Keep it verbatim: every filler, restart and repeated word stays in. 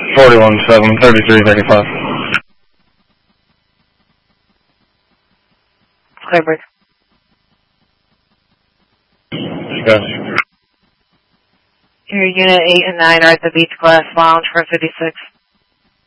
forty-one seven, thirty-three thirty-five. Clear break. Yes. Your unit eight and nine are at the Beach Glass Lounge for fifty-six.